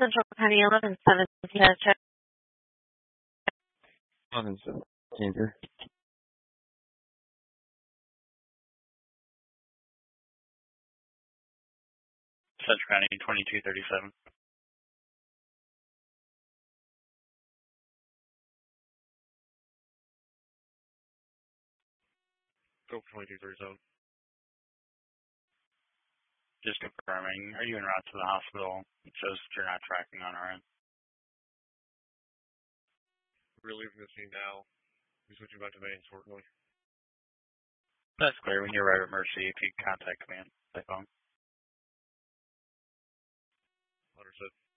Central County 1117. Check. 1117. Central County 2237. Go for 2237. Just confirming, are you en route to the hospital? It shows that you're not tracking on our end. We're leaving the scene now. We're switching back to main shortly. That's clear. When you arrive at Mercy, if you contact command by phone. Understood.